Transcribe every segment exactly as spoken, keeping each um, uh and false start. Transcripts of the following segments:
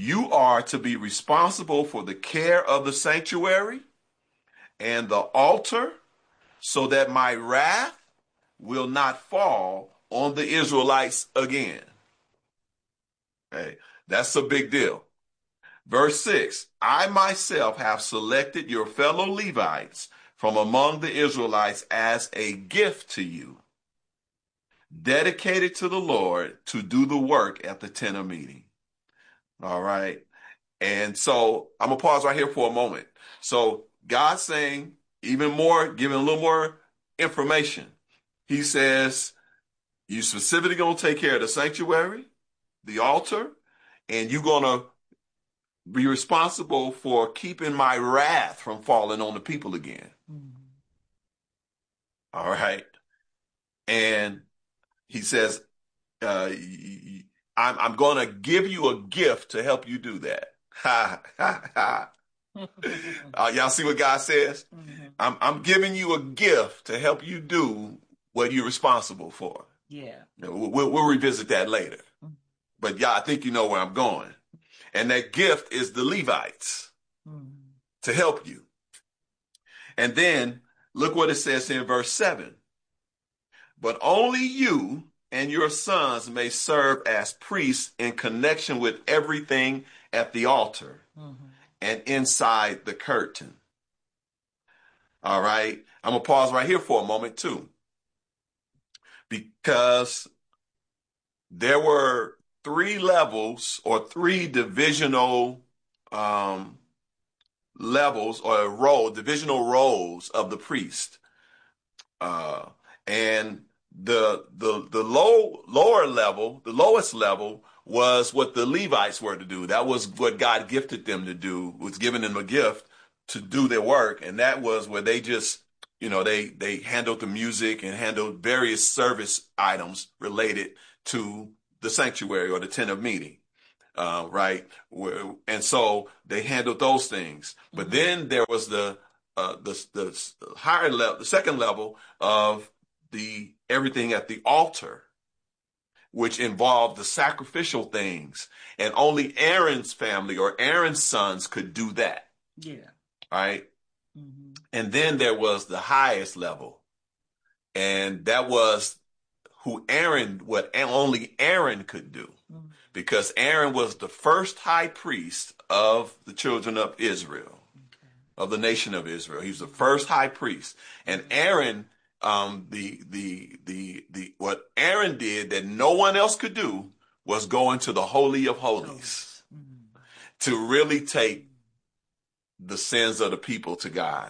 You are to be responsible for the care of the sanctuary and the altar so that my wrath will not fall on the Israelites again. Hey, that's a big deal. Verse six, I myself have selected your fellow Levites from among the Israelites as a gift to you, dedicated to the Lord to do the work at the tent of meeting. All right. And so I'm going to pause right here for a moment. So God's saying even more, giving a little more information. He says, you specifically going to take care of the sanctuary, the altar, and you're going to be responsible for keeping my wrath from falling on the people again. Mm-hmm. All right. And he says, uh, I'm, I'm going to give you a gift to help you do that. Ha, ha, ha. uh, y'all see what God says? Mm-hmm. I'm, I'm giving you a gift to help you do what you're responsible for. Yeah. We'll, we'll revisit that later. Mm-hmm. But y'all, I think you know where I'm going. And that gift is the Levites mm-hmm. to help you. And then look what it says in verse seven. But only you and your sons may serve as priests in connection with everything at the altar mm-hmm. and inside the curtain. All right. I'm going to pause right here for a moment too, because there were three levels or three divisional um, levels or role, divisional roles of the priest. Uh, and the the the low lower level, the lowest level was what the Levites were to do. That was what God gifted them to do, was giving them a gift to do their work. And that was where they just, you know, they they handled the music and handled various service items related to the sanctuary or the tent of meeting. Uh, right. And so they handled those things. But then there was the uh, the the higher level, the second level of the everything at the altar, which involved the sacrificial things, and only Aaron's family or Aaron's sons could do that. Yeah. Right. Mm-hmm. And then there was the highest level, and that was who Aaron, what only Aaron could do. Mm-hmm. Because Aaron was the first high priest of the children of Israel, okay. of the nation of Israel. He was the first high priest. And Aaron, um, the, the, the, the, what Aaron did that no one else could do was go into the Holy of Holies mm-hmm. to really take the sins of the people to God.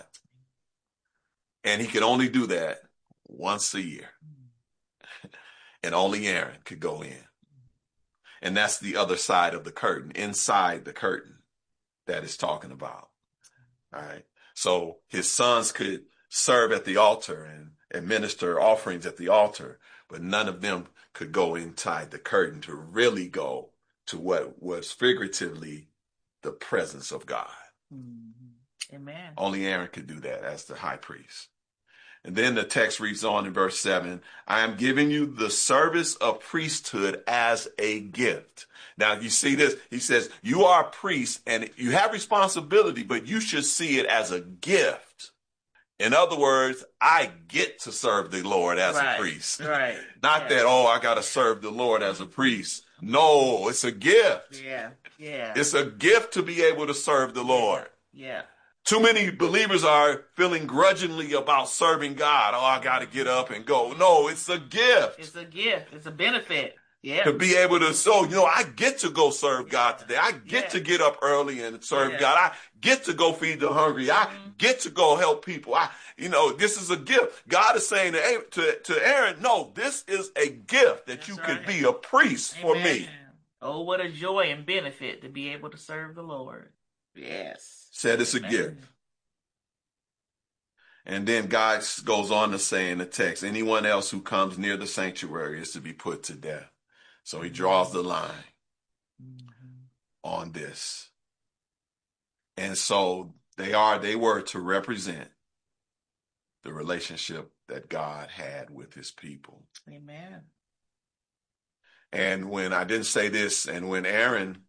And he could only do that once a year. Mm-hmm. And only Aaron could go in. And that's the other side of the curtain, inside the curtain that it's talking about. All right. So his sons could serve at the altar and administer offerings at the altar, but none of them could go inside the curtain to really go to what was figuratively the presence of God. Mm-hmm. Amen. Only Aaron could do that as the high priest. And then the text reads on in verse seven, I am giving you the service of priesthood as a gift. Now, you see this, he says, you are a priest and you have responsibility, but you should see it as a gift. In other words, I get to serve the Lord as right, a priest. Right. Not yeah. that, oh, I got to serve the Lord as a priest. No, it's a gift. Yeah. Yeah. It's a gift to be able to serve the Lord. Yeah. Too many believers are feeling grudgingly about serving God. Oh, I got to get up and go. No, it's a gift. It's a gift. It's a benefit. Yeah. To be able to, so, you know, I get to go serve God today. I get yeah. to get up early and serve yeah. God. I get to go feed the hungry. I mm-hmm. get to go help people. I, you know, this is a gift. God is saying to, to, to Aaron, no, this is a gift that That's you right. could be a priest Amen. For me. Oh, what a joy and benefit to be able to serve the Lord. Yes. Said it's a Amen. Gift. And then God goes on to say in the text, anyone else who comes near the sanctuary is to be put to death. So he draws the line mm-hmm. on this. And so they are, they were to represent the relationship that God had with his people. Amen. And when I didn't say this, and when Aaron